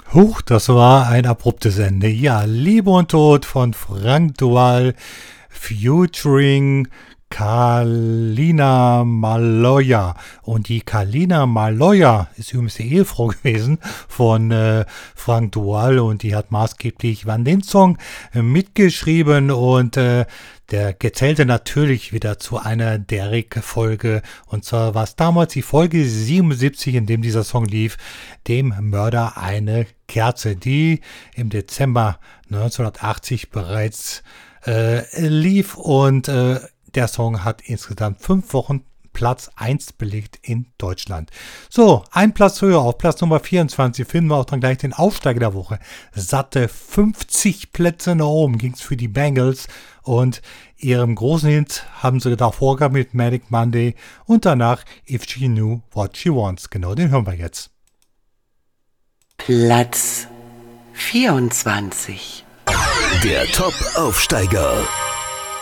Huch, das war ein abruptes Ende. Ja, Liebe und Tod von Frank Duval featuring Kalina Maloya. Und die Kalina Maloya ist übrigens die Ehefrau gewesen von Frank Duval und die hat maßgeblich an den Song mitgeschrieben und der gezählte natürlich wieder zu einer Derrick-Folge. Und zwar war es damals die Folge 77, in dem dieser Song lief, dem Mörder eine Kerze, die im Dezember 1980 bereits lief. Und der Song hat insgesamt 5 Wochen Platz 1 belegt in Deutschland. So, ein Platz höher, auf Platz Nummer 24 finden wir auch dann gleich den Aufsteiger der Woche. Satte 50 Plätze nach oben ging es für die Bengals und ihrem großen Hit haben sie davor gehabt mit Manic Monday und danach If She Knew What She Wants. Genau, den hören wir jetzt. Platz 24. Der Top-Aufsteiger.